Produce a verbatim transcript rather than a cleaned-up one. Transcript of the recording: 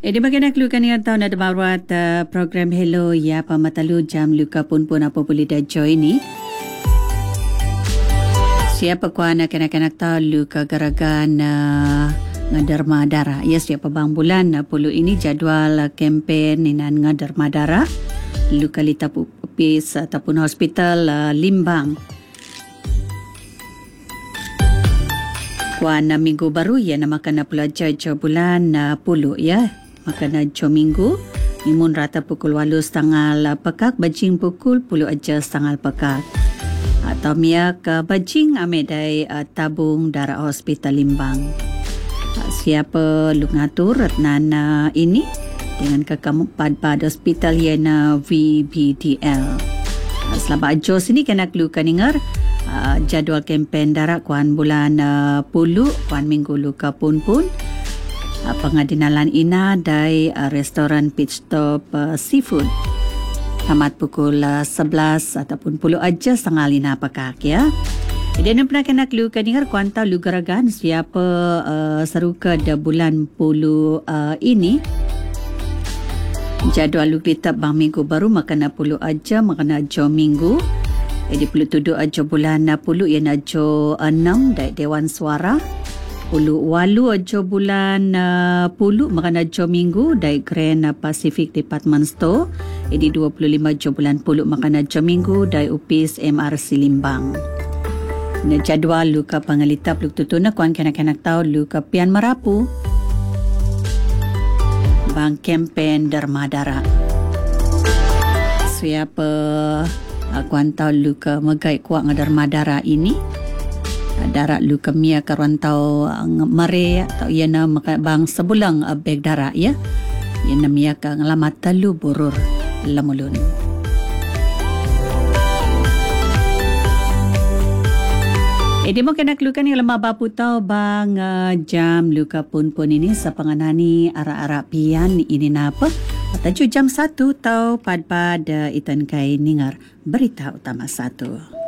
Eh, di bagian nak luka ni atau nak baruat uh, program Hello ya pamatalu jam luka pun pun apa boleh dah join ni. Siapa kuan kanak-kanak tahu luka garagan uh, ngaderma darah. Ya siapa bang bulan uh, puluh ini jadual uh, kempen inan ngaderma darah. Luka lita pupis ataupun hospital uh, Limbang. Kuan uh, minggu baru ya namakan uh, pelajar jo bulan uh, puluh ya. Makana jo minggu imun rata pukul walu setengah pekak bajing pukul puluh aja setengah pekak atau miak uh, bajing amedai uh, tabung darah hospital Limbang. Uh, siapa lu ngatur nana ini dengan kekamu pad-pad hospital yana V B D L. Uh, selamat ajo sini kena lu kan dengar uh, jadual kempen darah kuan bulan uh, puluh kuan minggu luka pun pun. Uh, pengadinalan ina dari uh, restoran Pit Stop uh, Seafood tamat pukul uh, sebelas ataupun puluh aja setengah lina pakak ya. Jadi anda pernah kena clue kan dengar kuantau lu garagan siapa uh, seruka dah bulan puluh uh, ini jadual lu kitab bang minggu baru makana puluh aja makana jo minggu. Jadi puluh tuduh aja bulan puluh ia nak jo enam dari Dewan Suara. Puluh walu aja bulan uh, puluh makan aja minggu dari Grand Pacific Department Store. Jadi dua puluh lima aja bulan puluh makan aja minggu dari Upis M R C Limbang. Ini jadual luka pangalita peluk tutuna kuan kanak-kanak tahu luka pian merapu. Bang kempen derma darah. Siapa uh, kuan tahu luka megai kuat derma darah ini. Darah lu kemia karuan tau mare atau iana bang sebulang beg darah ya. Iana mia ka ngalamat talu burur lamulun. Eh di mo kena kelukan ni lemah bapu tau bang uh, jam luka pun pun ini sapanganani ara-ara pian ini napa? Atau jam satu tau pad-pad uh, itan kai ningar berita utama satu.